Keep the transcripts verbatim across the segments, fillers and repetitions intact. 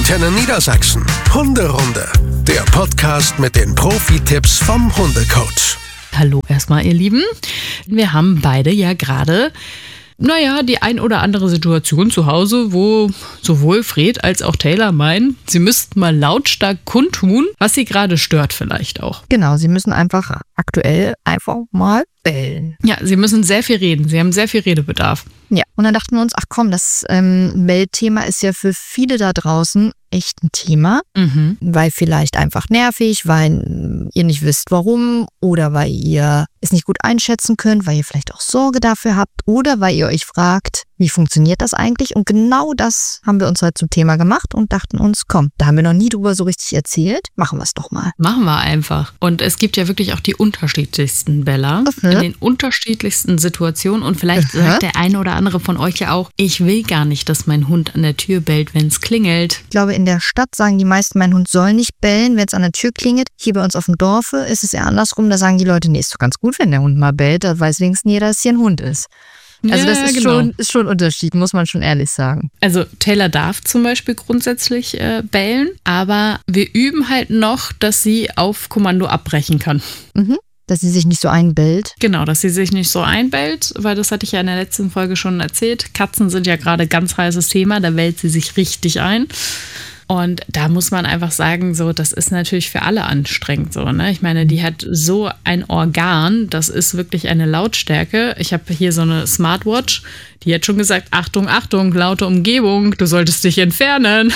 Antenne Niedersachsen. Hunderunde. Der Podcast mit den Profi-Tipps vom Hundecoach. Hallo erstmal, ihr Lieben. Wir haben beide ja gerade, naja, die ein oder andere Situation zu Hause, wo sowohl Fred als auch Taylor meinen, sie müssten mal lautstark kundtun, was sie gerade stört vielleicht auch. Genau, sie müssen einfach aktuell einfach mal bellen. Ja, sie müssen sehr viel reden. Sie haben sehr viel Redebedarf. Ja, und dann dachten wir uns, ach komm, das ähm, Bellthema ist ja für viele da draußen echt ein Thema, Mhm. weil vielleicht einfach nervig, weil ihr nicht wisst warum oder weil ihr es nicht gut einschätzen könnt, weil ihr vielleicht auch Sorge dafür habt oder weil ihr euch fragt, wie funktioniert das eigentlich? Und genau das haben wir uns heute zum Thema gemacht und dachten uns, komm, da haben wir noch nie drüber so richtig erzählt, machen wir es doch mal. Machen wir einfach. Und es gibt ja wirklich auch die unterschiedlichsten Beller Mhm. in den unterschiedlichsten Situationen. Und vielleicht Mhm. sagt der eine oder andere von euch ja auch, ich will gar nicht, dass mein Hund an der Tür bellt, wenn es klingelt. Ich glaube, in der Stadt sagen die meisten, mein Hund soll nicht bellen, wenn es an der Tür klingelt. Hier bei uns auf dem Dorfe ist es eher andersrum. Da sagen die Leute, nee, ist doch ganz gut, wenn der Hund mal bellt. Da weiß wenigstens jeder, dass hier ein Hund ist. Also Ja, das ist, genau. schon, ist schon ein Unterschied, muss man schon ehrlich sagen. Also Taylor darf zum Beispiel grundsätzlich äh, bellen, aber wir üben halt noch, dass sie auf Kommando abbrechen kann. Mhm. Dass sie sich nicht so einbellt. Genau, dass sie sich nicht so einbellt, weil das hatte ich ja in der letzten Folge schon erzählt. Katzen sind ja gerade ganz heißes Thema, da bellt sie sich richtig ein. Und da muss man einfach sagen, so, das ist natürlich für alle anstrengend so, ne? Ich meine, die hat so ein Organ, das ist wirklich eine Lautstärke. Ich habe hier so eine Smartwatch, die hat schon gesagt, Achtung, Achtung, laute Umgebung, du solltest dich entfernen.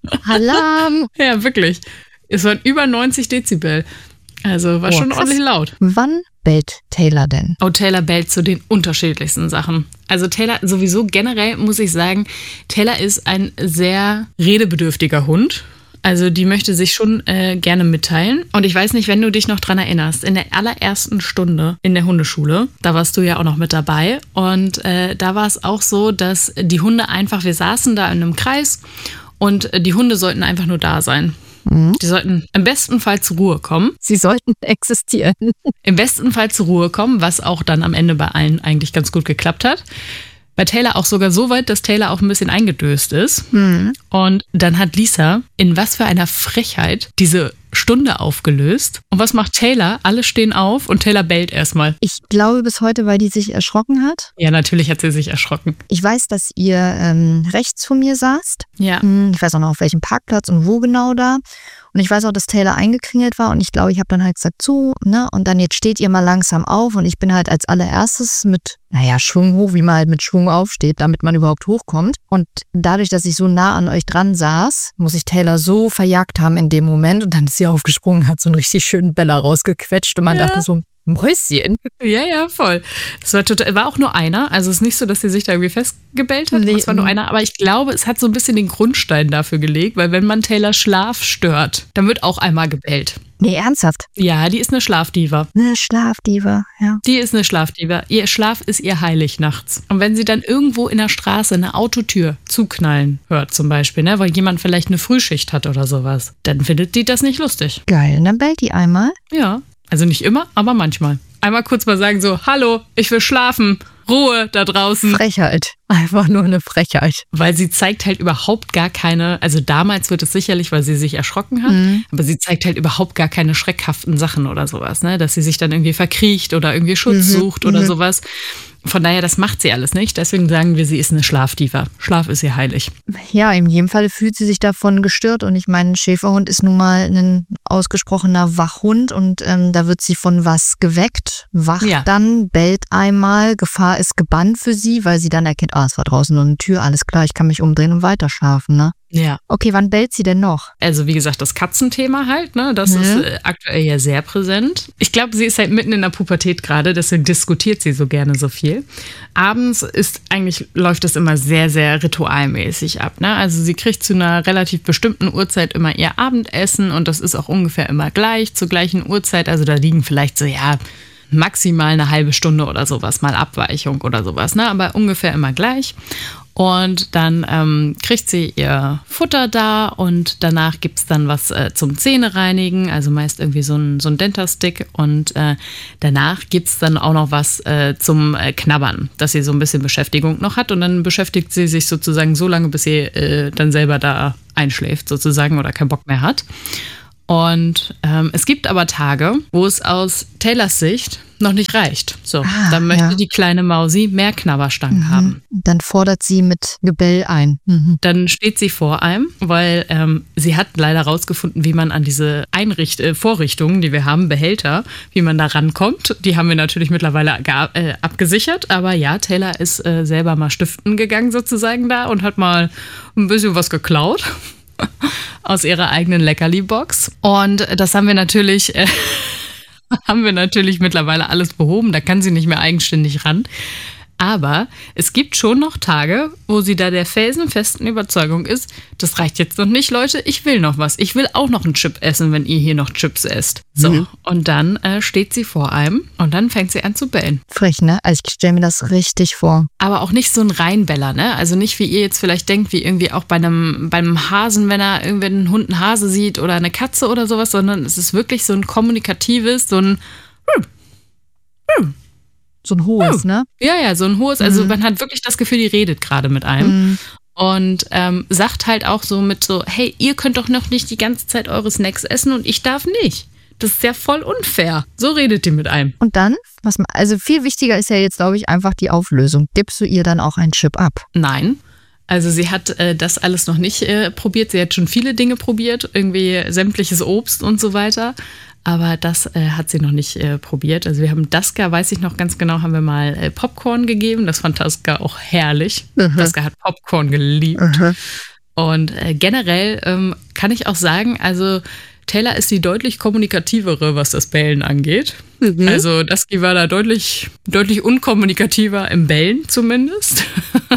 Alarm! Ja, wirklich. Es waren über neunzig Dezibel. Also war Boah, schon krass. ordentlich laut. Wann bellt Taylor denn? Oh, Taylor bellt zu den unterschiedlichsten Sachen. Also Taylor, sowieso generell muss ich sagen, Taylor ist ein sehr redebedürftiger Hund. Also die möchte sich schon äh, gerne mitteilen. Und ich weiß nicht, wenn du dich noch dran erinnerst, in der allerersten Stunde in der Hundeschule, da warst du ja auch noch mit dabei. Und äh, da war es auch so, dass die Hunde einfach, wir saßen da in einem Kreis und äh, die Hunde sollten einfach nur da sein. Mhm. Die sollten im besten Fall zur Ruhe kommen. Sie sollten existieren. Im besten Fall zur Ruhe kommen, was auch dann am Ende bei allen eigentlich ganz gut geklappt hat. Bei Taylor auch sogar so weit, dass Taylor auch ein bisschen eingedöst ist. Mhm. Und dann hat Lisa in was für einer Frechheit diese Stunde aufgelöst. Und was macht Taylor? Alle stehen auf und Taylor bellt erstmal. Ich glaube bis heute, weil die sich erschrocken hat. Ja, natürlich hat sie sich erschrocken. Ich weiß, dass ihr ähm, rechts von mir saßt. Ja. Hm, Ich weiß auch noch, auf welchem Parkplatz und wo genau da. Und ich weiß auch, dass Taylor eingekringelt war und ich glaube, ich habe dann halt gesagt, so, ne? Und dann jetzt steht ihr mal langsam auf und ich bin halt als allererstes mit, naja, Schwung hoch, wie man halt mit Schwung aufsteht, damit man überhaupt hochkommt. Und dadurch, dass ich so nah an euch dran saß, muss ich Taylor so verjagt haben in dem Moment und dann ist sie aufgesprungen, hat so einen richtig schönen Beller rausgequetscht und man Ja. dachte so, Mäuschen. Ja, ja, voll. Das war total, war auch nur einer. Also es ist nicht so, dass sie sich da irgendwie festgebellt hat. Nee, Es war nur einer. Aber ich glaube, es hat so ein bisschen den Grundstein dafür gelegt, weil wenn man Taylors Schlaf stört, dann wird auch einmal gebellt. Nee, ernsthaft. Ja, die ist eine Schlafdiva. Eine Schlafdiva, ja. Die ist eine Schlafdiva. Ihr Schlaf ist ihr heilig nachts. Und wenn sie dann irgendwo in der Straße eine Autotür zuknallen hört zum Beispiel, ne, weil jemand vielleicht eine Frühschicht hat oder sowas, dann findet die das nicht lustig. Geil, und dann bellt die einmal. Ja, also nicht immer, aber manchmal. Einmal kurz mal sagen so, hallo, ich will schlafen, Ruhe da draußen. Frechheit. Einfach nur eine Frechheit. Weil sie zeigt halt überhaupt gar keine, also damals wird es sicherlich, weil sie sich erschrocken hat, Mhm. aber sie zeigt halt überhaupt gar keine schreckhaften Sachen oder sowas, ne? Dass sie sich dann irgendwie verkriecht oder irgendwie Schutz Mhm. sucht oder Mhm. sowas. Von daher, das macht sie alles nicht. Deswegen sagen wir, sie ist eine Schlafdiva. Schlaf ist ihr heilig. Ja, in jedem Fall fühlt sie sich davon gestört und ich meine, ein Schäferhund ist nun mal ein ausgesprochener Wachhund und ähm, da wird sie von was geweckt, wacht Ja. dann, bellt einmal, Gefahr ist gebannt für sie, weil sie dann erkennt, ah, es war draußen nur eine Tür, alles klar, ich kann mich umdrehen und weiter schlafen, ne? Ja. Okay, wann bellt sie denn noch? Also wie gesagt, das Katzenthema halt, ne, das Mhm. ist äh, aktuell ja sehr präsent. Ich glaube, sie ist halt mitten in der Pubertät gerade, deswegen diskutiert sie so gerne so viel. Abends ist eigentlich, läuft das immer sehr, sehr ritualmäßig ab, ne? Also sie kriegt zu einer relativ bestimmten Uhrzeit immer ihr Abendessen und das ist auch ungefähr immer gleich, zur gleichen Uhrzeit. Also da liegen vielleicht so, ja, maximal eine halbe Stunde oder sowas, mal Abweichung oder sowas, ne? Aber ungefähr immer gleich. Und dann ähm, kriegt sie ihr Futter da und danach gibt es dann was äh, zum Zähnereinigen, also meist irgendwie so ein, so ein Dentastick. Und äh, danach gibt es dann auch noch was äh, zum äh, Knabbern, dass sie so ein bisschen Beschäftigung noch hat. Und dann beschäftigt sie sich sozusagen so lange, bis sie äh, dann selber da einschläft sozusagen oder keinen Bock mehr hat. Und ähm, es gibt aber Tage, wo es aus Taylors Sicht noch nicht reicht. So, Ah, dann möchte ja. die kleine Mausi mehr Knabberstangen haben. Dann fordert sie mit Gebell ein. Mhm. Dann steht sie vor einem, weil ähm, sie hat leider rausgefunden, wie man an diese Einricht äh, Vorrichtungen, die wir haben, Behälter, wie man da rankommt. Die haben wir natürlich mittlerweile ga- äh, abgesichert. Aber ja, Taylor ist äh, selber mal stiften gegangen sozusagen da und hat mal ein bisschen was geklaut aus ihrer eigenen Leckerli-Box. Und das haben wir natürlich... Äh, haben wir natürlich mittlerweile alles behoben. Da kann sie nicht mehr eigenständig ran. Aber es gibt schon noch Tage, wo sie da der felsenfesten Überzeugung ist, das reicht jetzt noch nicht, Leute, ich will noch was. Ich will auch noch einen Chip essen, wenn ihr hier noch Chips esst. So, Mhm. und dann äh, steht sie vor einem und dann fängt sie an zu bellen. Frech, ne? Also ich stelle mir das richtig vor. Aber auch nicht so ein Reinbeller, ne? Also nicht, wie ihr jetzt vielleicht denkt, wie irgendwie auch bei einem, bei einem Hasen, wenn er irgendwie einen Hund einen Hase sieht oder eine Katze oder sowas, sondern es ist wirklich so ein kommunikatives, so ein So ein hohes, ne? Ja, ja, so ein hohes, also Mhm. man hat wirklich das Gefühl, die redet gerade mit einem. Mhm. Und ähm, sagt halt auch so mit so, hey, ihr könnt doch noch nicht die ganze Zeit eure Snacks essen und ich darf nicht. Das ist ja voll unfair. So redet die mit einem. Und dann, was ma- also viel wichtiger ist ja jetzt, glaube ich, einfach die Auflösung. Gibst du ihr dann auch einen Chip ab? Nein. Also sie hat äh, das alles noch nicht äh, probiert. Sie hat schon viele Dinge probiert, irgendwie sämtliches Obst und so weiter. Aber das äh, hat sie noch nicht äh, probiert. Also wir haben Daska, weiß ich noch ganz genau, haben wir mal äh, Popcorn gegeben. Das fand Daska auch herrlich. Mhm. Daska hat Popcorn geliebt. Mhm. Und äh, generell ähm, kann ich auch sagen, also Taylor ist die deutlich kommunikativere, was das Bellen angeht. Mhm. Also Daski war da deutlich, deutlich unkommunikativer im Bellen zumindest.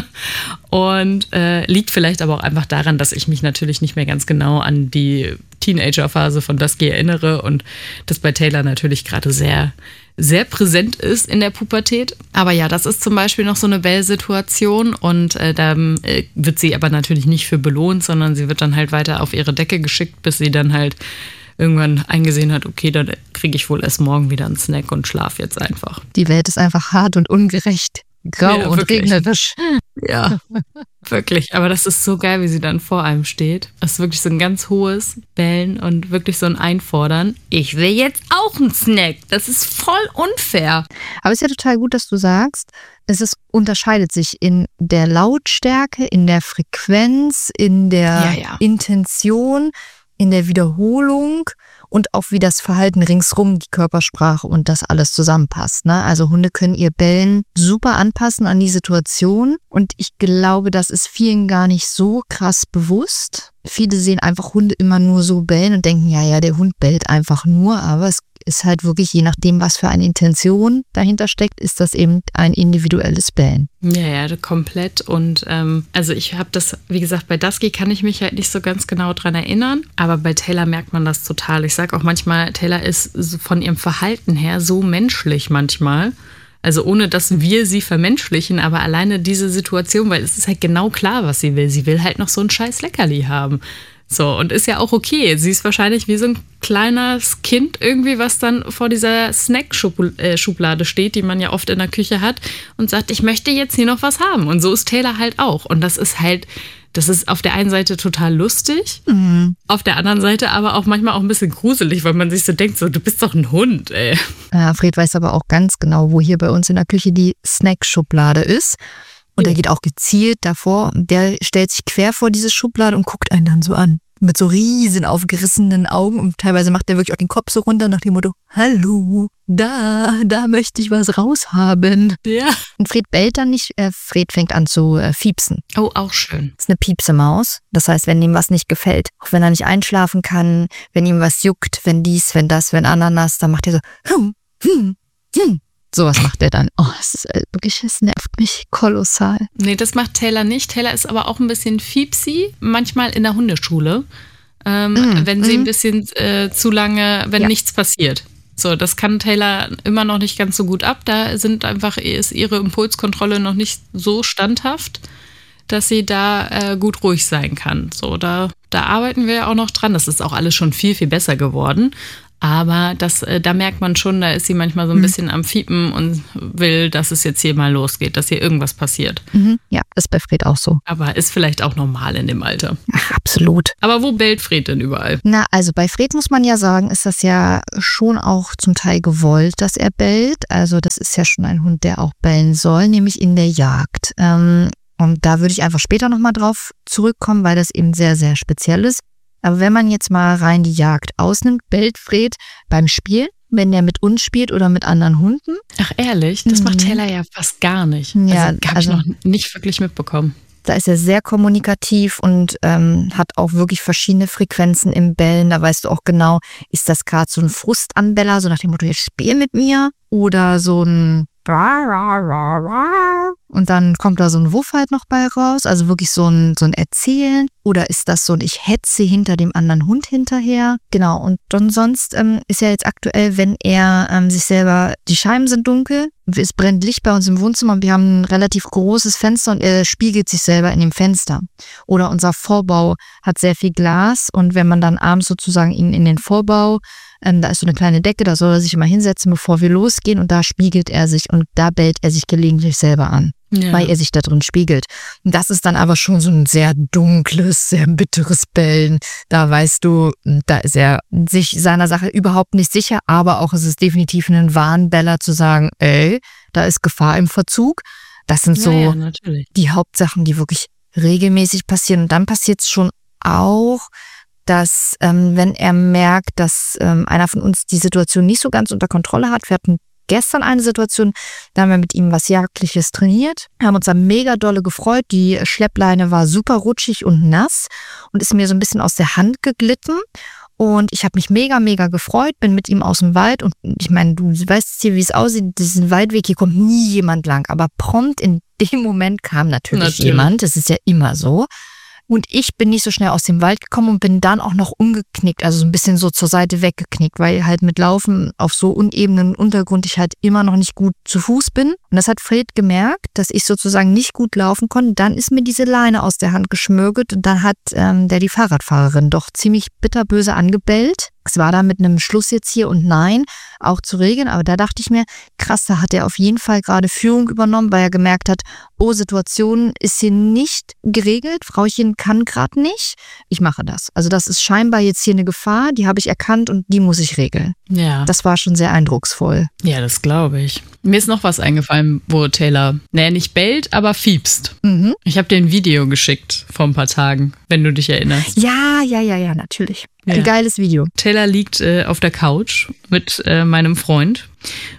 Und äh, liegt vielleicht aber auch einfach daran, dass ich mich natürlich nicht mehr ganz genau an die Teenagerphase von Daski erinnere und das bei Taylor natürlich gerade sehr, sehr präsent ist in der Pubertät. Aber ja, das ist zum Beispiel noch so eine Bell-Situation und äh, da äh, wird sie aber natürlich nicht für belohnt, sondern sie wird dann halt weiter auf ihre Decke geschickt, bis sie dann halt irgendwann eingesehen hat, okay, dann kriege ich wohl erst morgen wieder einen Snack und schlaf jetzt einfach. Die Welt ist einfach hart und ungerecht. Grau Ja, und wirklich. regnerisch. Ja, wirklich. Aber das ist so geil, wie sie dann vor einem steht. Das ist wirklich so ein ganz hohes Bellen und wirklich so ein Einfordern. Ich will jetzt auch einen Snack. Das ist voll unfair. Aber es ist ja total gut, dass du sagst, es ist, unterscheidet sich in der Lautstärke, in der Frequenz, in der Ja, ja. Intention, in der Wiederholung und auch wie das Verhalten ringsrum, die Körpersprache und das alles zusammenpasst. Ne? Also Hunde können ihr Bellen super anpassen an die Situation und ich glaube, das ist vielen gar nicht so krass bewusst. Viele sehen einfach Hunde immer nur so bellen und denken, ja, ja, der Hund bellt einfach nur, aber es ist halt wirklich, je nachdem, was für eine Intention dahinter steckt, ist das eben ein individuelles Bellen. Ja, ja, komplett. Und ähm, also ich habe das, wie gesagt, bei Daski kann ich mich halt nicht so ganz genau dran erinnern, aber bei Taylor merkt man das total. Ich sage auch manchmal, Taylor ist so von ihrem Verhalten her so menschlich manchmal. Also ohne, dass wir sie vermenschlichen, aber alleine diese Situation, weil es ist halt genau klar, was sie will. Sie will halt noch so ein scheiß Leckerli haben. So, und ist ja auch okay. Sie ist wahrscheinlich wie so ein kleines Kind irgendwie, was dann vor dieser Snack-Schublade steht, die man ja oft in der Küche hat und sagt, ich möchte jetzt hier noch was haben. Und so ist Taylor halt auch. Und das ist halt, das ist auf der einen Seite total lustig, Mhm. auf der anderen Seite aber auch manchmal auch ein bisschen gruselig, weil man sich so denkt, so, du bist doch ein Hund, ey. Ja, Fred weiß aber auch ganz genau, wo hier bei uns in der Küche die Snack-Schublade ist. Und Ja. er geht auch gezielt davor. Der stellt sich quer vor diese Schublade und guckt einen dann so an. Mit so riesen aufgerissenen Augen. Und teilweise macht er wirklich auch den Kopf so runter nach dem Motto, hallo, da, da möchte ich was raushaben. Ja. Und Fred bellt dann nicht, äh, Fred fängt an zu äh, fiepsen. Oh, auch schön. Das ist eine Piepsemaus. Das heißt, wenn ihm was nicht gefällt, auch wenn er nicht einschlafen kann, wenn ihm was juckt, wenn dies, wenn das, wenn Ananas, dann macht er so, hm, hm, hm. Sowas macht er dann. Oh, es ist äh, wirklich, es nervt mich kolossal. Nee, das macht Taylor nicht. Taylor ist aber auch ein bisschen fiepsi, manchmal in der Hundeschule, ähm, Mm, wenn sie mm. ein bisschen äh, zu lange, wenn Ja. nichts passiert. So, das kann Taylor immer noch nicht ganz so gut ab. Da sind einfach, ist ihre Impulskontrolle noch nicht so standhaft, dass sie da äh, gut ruhig sein kann. So, da, da arbeiten wir ja auch noch dran. Das ist auch alles schon viel, viel besser geworden. Aber das, äh, da merkt man schon, da ist sie manchmal so ein Mhm. bisschen am Fiepen und will, dass es jetzt hier mal losgeht, dass hier irgendwas passiert. Mhm. Ja, das ist bei Fred auch so. Aber ist vielleicht auch normal in dem Alter. Ach, absolut. Aber wo bellt Fred denn überall? Na, also bei Fred muss man ja sagen, ist das ja schon auch zum Teil gewollt, dass er bellt. Also das ist ja schon ein Hund, der auch bellen soll, nämlich in der Jagd. Ähm, und da würde ich einfach später nochmal drauf zurückkommen, weil das eben sehr, sehr speziell ist. Aber wenn man jetzt mal rein die Jagd ausnimmt, bellt Fred beim Spielen, wenn der mit uns spielt oder mit anderen Hunden. Ach ehrlich, das Mhm. macht Taylor ja fast gar nicht. Ja, also habe also- ich noch nicht wirklich mitbekommen. Da ist er sehr kommunikativ und ähm, hat auch wirklich verschiedene Frequenzen im Bellen. Da weißt du auch genau, ist das gerade so ein Frustanbeller, so nach dem Motto, jetzt spiel mit mir, oder so ein und dann kommt da so ein Wuff halt noch bei raus, also wirklich so ein, so ein Erzählen, oder ist das so ein ich hetze hinter dem anderen Hund hinterher, genau. Und dann sonst ähm, ist ja jetzt aktuell, wenn er ähm, sich selber, die Scheiben sind dunkel, es brennt Licht bei uns im Wohnzimmer und wir haben ein relativ großes Fenster und er spiegelt sich selber in dem Fenster. Oder unser Vorbau hat sehr viel Glas und wenn man dann abends sozusagen ihn in den Vorbau, ähm, da ist so eine kleine Decke, da soll er sich immer hinsetzen, bevor wir losgehen, und da spiegelt er sich und da bellt er sich gelegentlich selber an, Ja. weil er sich da drin spiegelt. Und das ist dann aber schon so ein sehr dunkles, sehr bitteres Bellen. Da weißt du, da ist er sich seiner Sache überhaupt nicht sicher, aber auch ist es definitiv ein Warnbeller zu sagen, ey, da ist Gefahr im Verzug. Das sind so ja, ja, natürlich. die Hauptsachen, die wirklich regelmäßig passieren. Und dann passiert es schon auch, dass ähm, wenn er merkt, dass ähm, einer von uns die Situation nicht so ganz unter Kontrolle hat, wir hatten gestern eine Situation, da haben wir mit ihm was Jagdliches trainiert, haben uns da mega dolle gefreut, die Schleppleine war super rutschig und nass und ist mir so ein bisschen aus der Hand geglitten. Und ich habe mich mega, mega gefreut, bin mit ihm aus dem Wald und ich meine, du weißt hier, wie es aussieht, diesen Waldweg, hier kommt nie jemand lang, aber prompt in dem Moment kam natürlich, Natürlich. jemand, das ist ja immer so. Und ich bin nicht so schnell aus dem Wald gekommen und bin dann auch noch umgeknickt, also so ein bisschen so zur Seite weggeknickt, weil halt mit Laufen auf so unebenen Untergrund ich halt immer noch nicht gut zu Fuß bin. Und das hat Fred gemerkt, dass ich sozusagen nicht gut laufen konnte. Dann ist mir diese Leine aus der Hand geschmürgelt und dann hat ähm, der die Fahrradfahrerin doch ziemlich bitterböse angebellt. Es war da mit einem Schluss jetzt hier und Nein auch zu regeln, aber da dachte ich mir, krass, da hat er auf jeden Fall gerade Führung übernommen, weil er gemerkt hat, oh, Situation ist hier nicht geregelt, Frauchen kann gerade nicht, ich mache das. Also das ist scheinbar jetzt hier eine Gefahr, die habe ich erkannt und die muss ich regeln. Ja. Das war schon sehr eindrucksvoll. Ja, das glaube ich. Mir ist noch was eingefallen, wo Taylor, naja, nicht bellt, aber fiepst. Mhm. Ich habe dir ein Video geschickt vor ein paar Tagen, wenn du dich erinnerst. Ja, ja, ja, ja, natürlich. Ein Ja. geiles Video. Taylor liegt äh, auf der Couch mit äh, meinem Freund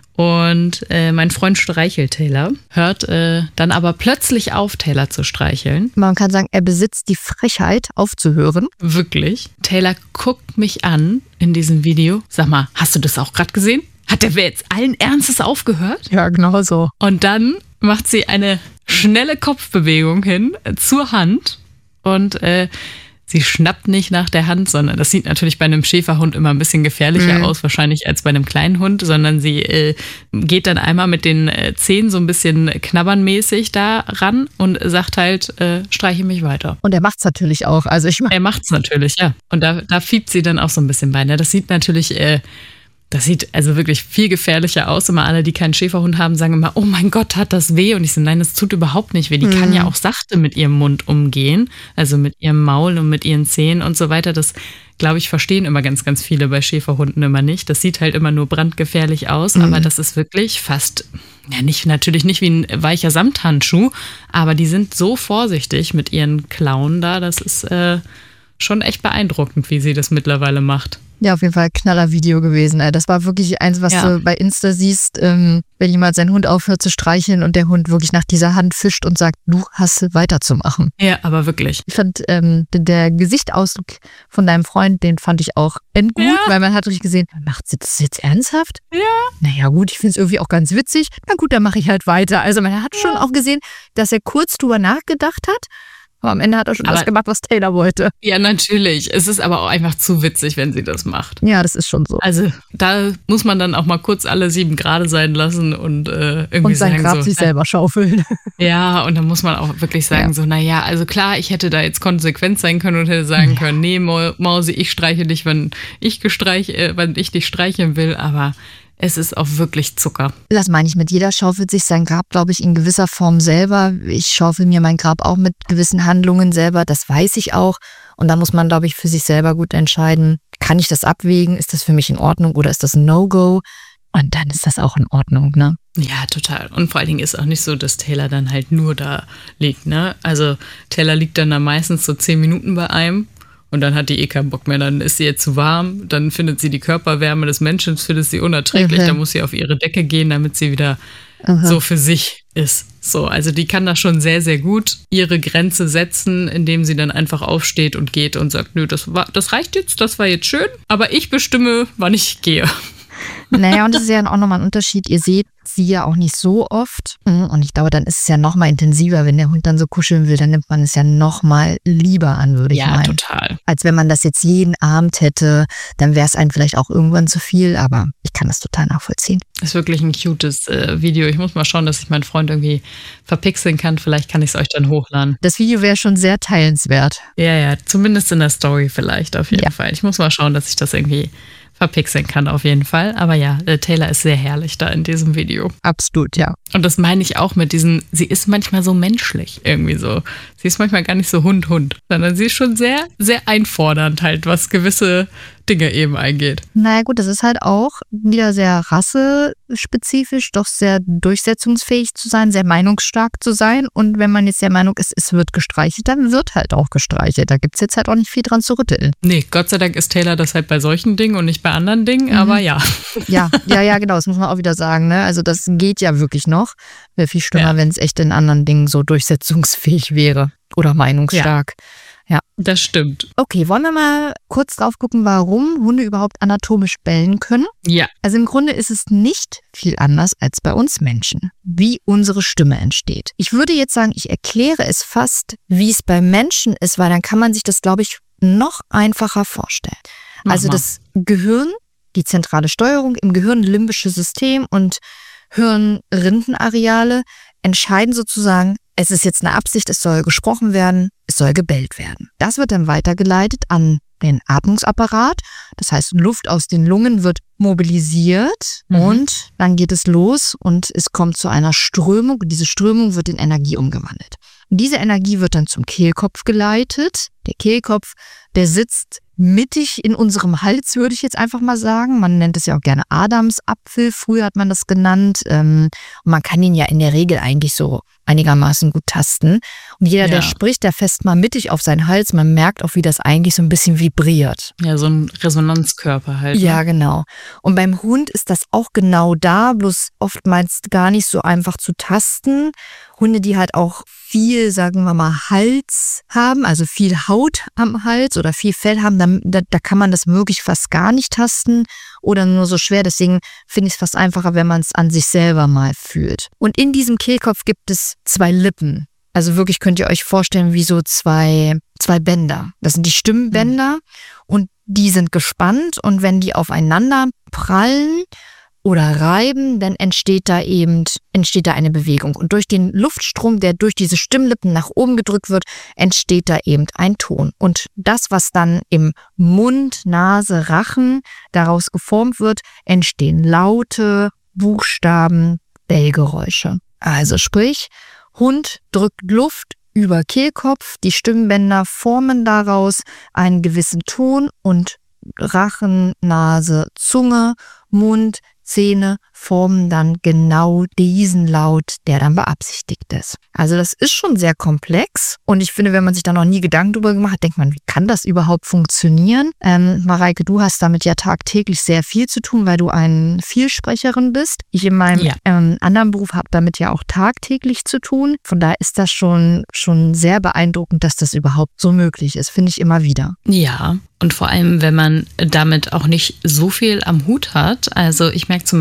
und äh, mein Freund streichelt Taylor, hört äh, dann aber plötzlich auf, Taylor zu streicheln. Man kann sagen, er besitzt die Frechheit aufzuhören. Wirklich. Taylor guckt mich an in diesem Video. Sag mal, hast du das auch gerade gesehen? Hat der jetzt allen Ernstes aufgehört? Ja, genau so. Und dann macht sie eine schnelle Kopfbewegung hin äh, zur Hand und äh, sie schnappt nicht nach der Hand, sondern das sieht natürlich bei einem Schäferhund immer ein bisschen gefährlicher Mhm. aus, wahrscheinlich als bei einem kleinen Hund, sondern sie äh, geht dann einmal mit den äh, Zähnen so ein bisschen knabbernmäßig da ran und sagt halt, äh, streiche mich weiter. Und er macht's natürlich auch. Also ich mach, Er macht's natürlich, ja. Und da, da fiebt sie dann auch so ein bisschen bei. Ne? Das sieht natürlich, äh, das sieht also wirklich viel gefährlicher aus. Immer alle, die keinen Schäferhund haben, sagen immer, oh mein Gott, hat das weh? Und ich so, nein, das tut überhaupt nicht weh. Die kann ja auch sachte mit ihrem Mund umgehen, also mit ihrem Maul und mit ihren Zähnen und so weiter. Das, glaube ich, verstehen immer ganz, ganz viele bei Schäferhunden immer nicht. Das sieht halt immer nur brandgefährlich aus, aber das ist wirklich fast, ja, nicht, natürlich nicht wie ein weicher Samthandschuh, aber die sind so vorsichtig mit ihren Klauen da. Das ist äh, schon echt beeindruckend, wie sie das mittlerweile macht. ja, auf jeden Fall ein Knaller-Video gewesen. Ey. Das war wirklich eins, was Ja. du bei Insta siehst, ähm, wenn jemand seinen Hund aufhört zu streicheln und der Hund wirklich nach dieser Hand fischt und sagt, du hast weiterzumachen. Ja, aber wirklich. Ich fand ähm, der Gesichtsausdruck von deinem Freund, den fand ich auch endgut, Ja. weil man hat richtig gesehen, macht sie das jetzt ernsthaft? Ja. Naja gut, ich finde es irgendwie auch ganz witzig. Na gut, dann mache ich halt weiter. Also man hat schon auch gesehen, dass er kurz drüber nachgedacht hat, Aber am Ende hat er schon aber, das gemacht, was Taylor wollte. Ja, natürlich. Es ist aber auch einfach zu witzig, wenn sie das macht. Ja, das ist schon so. Also da muss man dann auch mal kurz alle sieben Grade sein lassen und äh, irgendwie und sein sagen Grab so, sich selber schaufeln. Ja, und dann muss man auch wirklich sagen ja. so, naja, also klar, ich hätte da jetzt konsequent sein können und hätte sagen ja. können, nee, Mausi, ich streiche dich, wenn ich gestreich, äh, wenn ich dich streicheln will, aber es ist auch wirklich Zucker. Das meine ich mit, jeder schaufelt sich sein Grab, glaube ich, in gewisser Form selber. Ich schaufel mir mein Grab auch mit gewissen Handlungen selber, das weiß ich auch. Und da muss man, glaube ich, für sich selber gut entscheiden, kann ich das abwägen, ist das für mich in Ordnung oder ist das ein No-Go? Und dann ist das auch in Ordnung, ne? Ja, total. Und vor allen Dingen ist auch nicht so, dass Taylor dann halt nur da liegt, ne? Also Taylor liegt dann da meistens so zehn Minuten bei einem. Und dann hat die eh keinen Bock mehr, dann ist sie jetzt zu warm, dann findet sie die Körperwärme des Menschen, findet sie unerträglich, mhm. dann muss sie auf ihre Decke gehen, damit sie wieder mhm. so für sich ist. So, also die kann da schon sehr, sehr gut ihre Grenze setzen, indem sie dann einfach aufsteht und geht und sagt, nö, das war, das reicht jetzt, das war jetzt schön, aber ich bestimme, wann ich gehe. Naja, und das ist ja auch nochmal ein Unterschied. Ihr seht sie ja auch nicht so oft. Und ich glaube, dann ist es ja nochmal intensiver. Wenn der Hund dann so kuscheln will, dann nimmt man es ja nochmal lieber an, würde ich ja, meinen. Ja, total. Als wenn man das jetzt jeden Abend hätte, dann wäre es einem vielleicht auch irgendwann zu viel. Aber ich kann das total nachvollziehen. Ist wirklich ein cutes äh, Video. Ich muss mal schauen, dass ich meinen Freund irgendwie verpixeln kann. Vielleicht kann ich es euch dann hochladen. Das Video wäre schon sehr teilenswert. Ja, ja, zumindest in der Story vielleicht auf jeden ja. Fall. Ich muss mal schauen, dass ich das irgendwie verpixeln kann auf jeden Fall. Aber ja, Taylor ist sehr herrlich da in diesem Video. Absolut, ja. Und das meine ich auch mit diesen, sie ist manchmal so menschlich irgendwie so. Sie ist manchmal gar nicht so Hund-Hund, sondern sie ist schon sehr, sehr einfordernd halt, was gewisse Dinge eben eingeht. Naja gut, das ist halt auch wieder sehr rassespezifisch, doch sehr durchsetzungsfähig zu sein, sehr meinungsstark zu sein. Und wenn man jetzt der Meinung ist, es wird gestreichelt, dann wird halt auch gestreichelt. Da gibt es jetzt halt auch nicht viel dran zu rütteln. Nee, Gott sei Dank ist Taylor das halt bei solchen Dingen und nicht bei anderen Dingen, mhm. aber ja. Ja, ja, ja, genau, das muss man auch wieder sagen. Ne? Also das geht ja wirklich noch. Wäre viel schlimmer, ja. wenn es echt in anderen Dingen so durchsetzungsfähig wäre oder meinungsstark. Ja. Ja, das stimmt. Okay, wollen wir mal kurz drauf gucken, warum Hunde überhaupt anatomisch bellen können? Ja. Also im Grunde ist es nicht viel anders als bei uns Menschen, wie unsere Stimme entsteht. Ich würde jetzt sagen, ich erkläre es fast, wie es bei Menschen ist, weil dann kann man sich das, glaube ich, noch einfacher vorstellen. Mach also mal. Das Gehirn, die zentrale Steuerung im Gehirn, limbische System und Hirnrindenareale entscheiden sozusagen, es ist jetzt eine Absicht, es soll gesprochen werden, es soll gebellt werden. Das wird dann weitergeleitet an den Atmungsapparat. Das heißt, Luft aus den Lungen wird mobilisiert mhm. und dann geht es los und es kommt zu einer Strömung. Diese Strömung wird in Energie umgewandelt. Und diese Energie wird dann zum Kehlkopf geleitet. Der Kehlkopf, der sitzt mittig in unserem Hals, würde ich jetzt einfach mal sagen. Man nennt es ja auch gerne Adamsapfel. Früher hat man das genannt. Und man kann ihn ja in der Regel eigentlich so einigermaßen gut tasten. Und jeder, ja. der spricht, der fässt mal mittig auf seinen Hals. Man merkt auch, wie das eigentlich so ein bisschen vibriert. Ja, so ein Resonanzkörper halt. Ne? Ja, genau. Und beim Hund ist das auch genau da, bloß oftmals gar nicht so einfach zu tasten. Hunde, die halt auch viel, sagen wir mal, Hals haben, also viel Haut am Hals oder viel Fell haben, da, da, da kann man das wirklich fast gar nicht tasten oder nur so schwer. Deswegen finde ich es fast einfacher, wenn man es an sich selber mal fühlt. Und in diesem Kehlkopf gibt es zwei Lippen. Also wirklich könnt ihr euch vorstellen wie so zwei, zwei Bänder. Das sind die Stimmbänder mhm. und die sind gespannt und wenn die aufeinander prallen oder reiben, dann entsteht da eben entsteht da eine Bewegung. Und durch den Luftstrom, der durch diese Stimmlippen nach oben gedrückt wird, entsteht da eben ein Ton. Und das, was dann im Mund, Nase, Rachen daraus geformt wird, entstehen Laute, Buchstaben, Bellgeräusche. Also sprich, Hund drückt Luft über Kehlkopf, die Stimmbänder formen daraus einen gewissen Ton und Rachen, Nase, Zunge, Mund, Zähne formen dann genau diesen Laut, der dann beabsichtigt ist. Also das ist schon sehr komplex und ich finde, wenn man sich da noch nie Gedanken drüber gemacht hat, denkt man, wie kann das überhaupt funktionieren? Ähm, Mareike, du hast damit ja tagtäglich sehr viel zu tun, weil du eine Vielsprecherin bist. Ich in meinem ja. ähm, anderen Beruf habe damit ja auch tagtäglich zu tun. Von daher ist das schon, schon sehr beeindruckend, dass das überhaupt so möglich ist, finde ich immer wieder. Ja, und vor allem, wenn man damit auch nicht so viel am Hut hat. Also ich merke zum Beispiel, ich